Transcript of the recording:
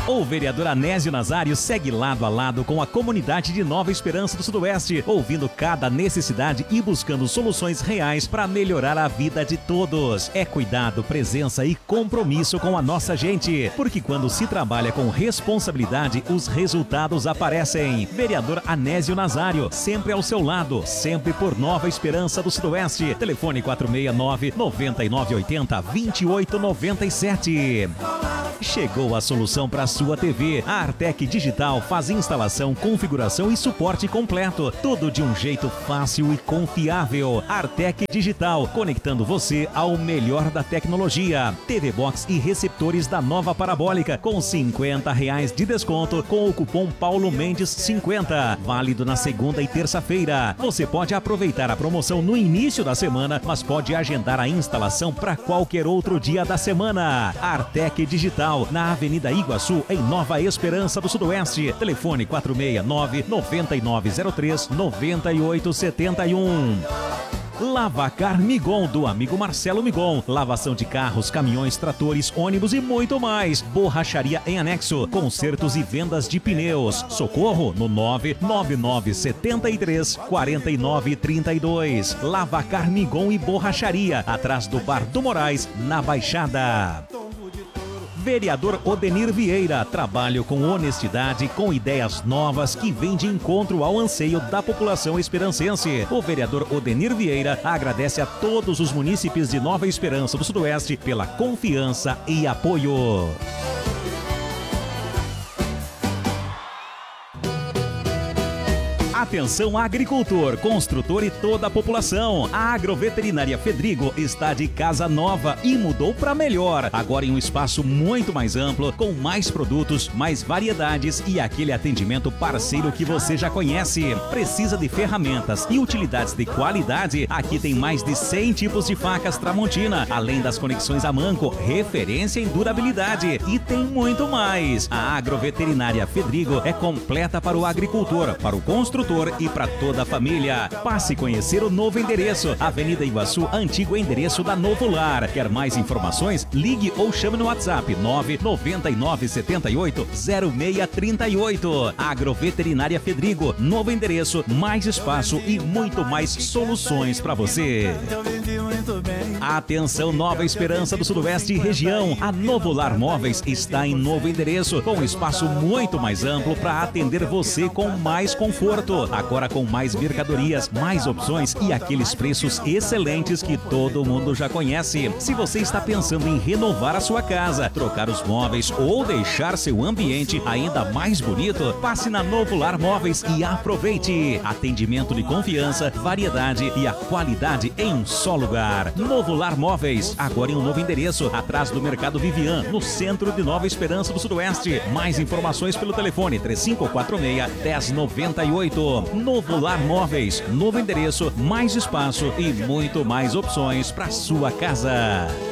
O vereador Anésio Nazário segue lado a lado com a comunidade de Nova Esperança do Sudoeste, ouvindo cada necessidade e buscando soluções reais para melhorar a vida de todos. É cuidado, presença e compromisso com a nossa gente, porque quando se trabalha com responsabilidade, os resultados aparecem. Vereador Anésio Nazário, sempre ao seu lado, sempre por Nova Esperança do Sudoeste. Telefone 469-9980-2897. Chegou a solução para sua TV. A Artec Digital faz instalação, configuração e suporte completo. Tudo de um jeito fácil e confiável. Artec Digital, conectando você ao melhor da tecnologia. TV Box e receptores da nova parabólica com R$50 de desconto com o cupom Paulo Mendes 50. Válido na segunda e terça-feira. Você pode aproveitar a promoção no início da semana, mas pode agendar a instalação para qualquer outro dia da semana. Artec Digital, na Avenida Iguaçu, em Nova Esperança do Sudoeste. Telefone 469-9903-9871. Lavacar Migon, do amigo Marcelo Migon. Lavação de carros, caminhões, tratores, ônibus e muito mais. Borracharia em anexo, consertos e vendas de pneus. Socorro no 99973-4932. Lavacar Migon e Borracharia, atrás do Bar do Moraes, na Baixada. Vereador Odenir Vieira, trabalho com honestidade, com ideias novas que vêm de encontro ao anseio da população esperancense. O vereador Odenir Vieira agradece a todos os munícipes de Nova Esperança do Sudoeste pela confiança e apoio. Atenção agricultor, construtor e toda a população. A Agroveterinária Fedrigo está de casa nova e mudou para melhor. Agora em um espaço muito mais amplo, com mais produtos, mais variedades e aquele atendimento parceiro que você já conhece. Precisa de ferramentas e utilidades de qualidade? Aqui tem mais de 100 tipos de facas Tramontina, além das conexões a manco, referência em durabilidade. E tem muito mais. A Agroveterinária Fedrigo é completa para o agricultor, para o construtor e para toda a família. Passe conhecer o novo endereço, Avenida Iguaçu, antigo endereço da Novo Lar. Quer mais informações? Ligue ou chame no WhatsApp 999780638. Agroveterinária Fedrigo, novo endereço, mais espaço e muito mais soluções para você. Atenção Nova Esperança do Sudoeste e região. A Novo Lar Móveis está em novo endereço, com espaço muito mais amplo para atender você com mais conforto. Agora com mais mercadorias, mais opções e aqueles preços excelentes que todo mundo já conhece. Se você está pensando em renovar a sua casa, trocar os móveis ou deixar seu ambiente ainda mais bonito, passe na Novo Lar Móveis e aproveite. Atendimento de confiança, variedade e a qualidade em um só lugar. Novo Lar Móveis, agora em um novo endereço, atrás do Mercado Vivian, no centro de Nova Esperança do Sudoeste. Mais informações pelo telefone 3546-1098. Novo Lar Móveis, novo endereço, mais espaço e muito mais opções para sua casa.